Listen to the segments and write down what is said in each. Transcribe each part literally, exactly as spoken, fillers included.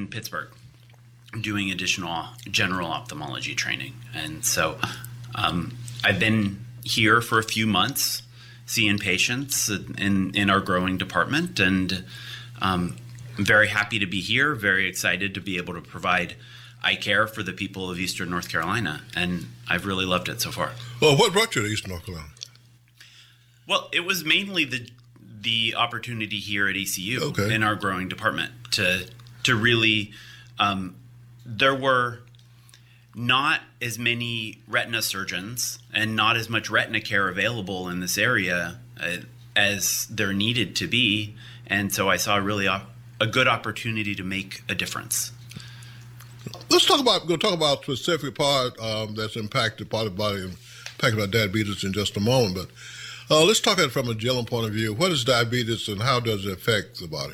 Pittsburgh doing additional general ophthalmology training. And so um, I've been here for a few months seeing patients in, in our growing department, and um, I'm very happy to be here, very excited to be able to provide eye care for the people of Eastern North Carolina, and I've really loved it so far. Well, what brought you to Eastern North Carolina? Well, it was mainly the the opportunity here at E C U okay. in our growing department to to really um, there were not as many retina surgeons and not as much retina care available in this area uh, as there needed to be, and so I saw really op- a good opportunity to make a difference. Let's talk about, we're going to talk about a specific part um, that's impacted, part of the body, impacted by diabetes in just a moment, but uh, let's talk at it from a general point of view. What is diabetes and how does it affect the body?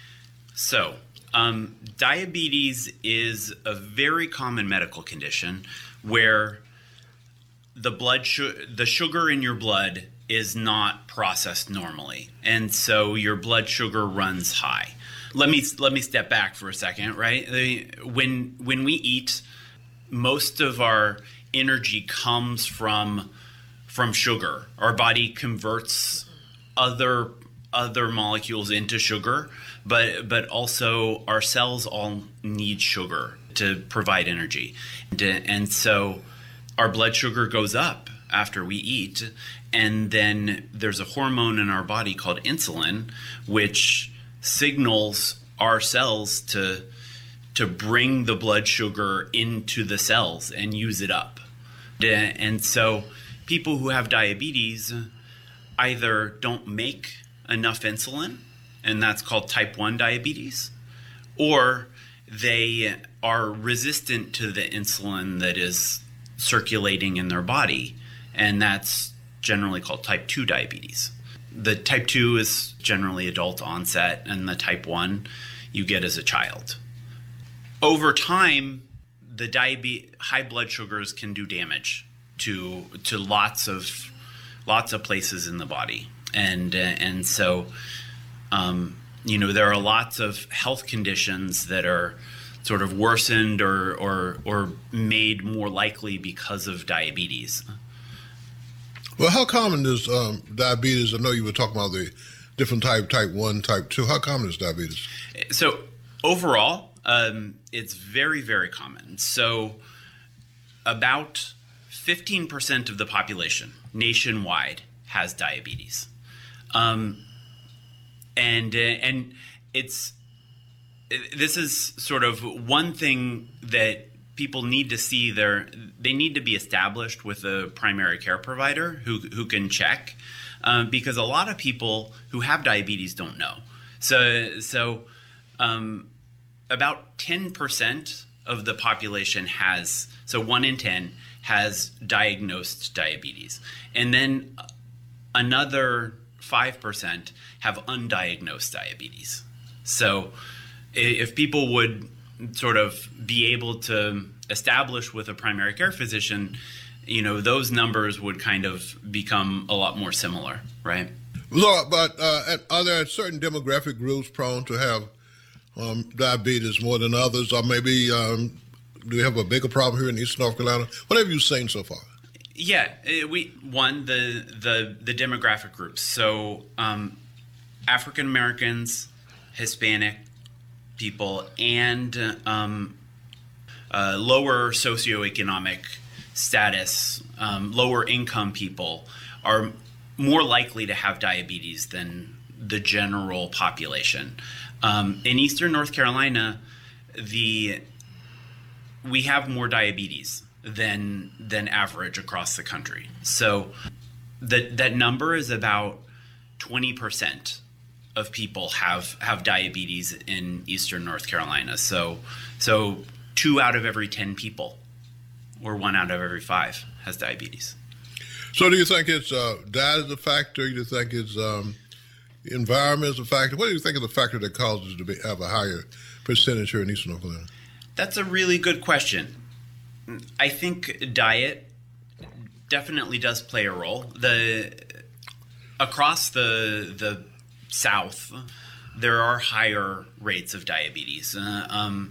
So, um, diabetes is a very common medical condition where the blood, su- the sugar in your blood is not processed normally, and so your blood sugar runs high. Let me let me step back for a second, right? When when we eat, most of our energy comes from from sugar. Our body converts other other molecules into sugar, but but also our cells all need sugar to provide energy, and, and so our blood sugar goes up after we eat, and then there's a hormone in our body called insulin, which signals our cells to to bring the blood sugar into the cells and use it up. And so people who have diabetes either don't make enough insulin, and that's called type one diabetes, or they are resistant to the insulin that is circulating in their body, and that's generally called type two diabetes. The type two is generally adult onset, and the type one you get as a child. Over time, the diabetes, high blood sugars can do damage to to lots of lots of places in the body, and uh, and so um, you know there are lots of health conditions that are sort of worsened or or or made more likely because of diabetes. Well, how common is um, diabetes? I know you were talking about the different type, type one, type two. How common is diabetes? So overall, um, it's very, very common. So about fifteen percent of the population nationwide has diabetes. Um, and, uh, and it's, this is sort of one thing that people need to see their, they need to be established with a primary care provider who who can check, um, because a lot of people who have diabetes don't know. So so um, about ten percent of the population has, so one in ten has diagnosed diabetes, and then another five percent have undiagnosed diabetes. So if people would sort of be able to establish with a primary care physician, you know, those numbers would kind of become a lot more similar, right? Laura, but uh, are there certain demographic groups prone to have um, diabetes more than others, or maybe um, do we have a bigger problem here in Eastern North Carolina? What have you seen so far? Yeah, we one the the the demographic groups. So um, African Americans, Hispanic people, and um, uh, lower socioeconomic status, um, lower income people are more likely to have diabetes than the general population. Um, in Eastern North Carolina, the we have more diabetes than than average across the country. So that that number is about twenty percent of people have have diabetes in Eastern North Carolina. So so two out of every ten people, or one out of every five, has diabetes. So do you think it's uh, diet is a factor? Do you think it's um, environment is a factor? What do you think is the factor that causes it to be, have a higher percentage here in Eastern North Carolina? That's a really good question. I think diet definitely does play a role. The across the the South, there are higher rates of diabetes. Uh, um,